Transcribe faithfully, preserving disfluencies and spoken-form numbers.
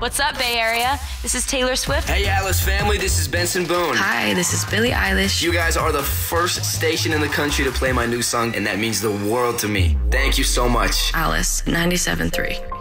What's up, Bay Area? This is Taylor Swift. Hey, Atlas family, this is Benson Boone. Hi, this is Billie Eilish. You guys are the first station in the country to play my new song, and that means the world to me. Thank you so much. Alice, ninety-seven point three.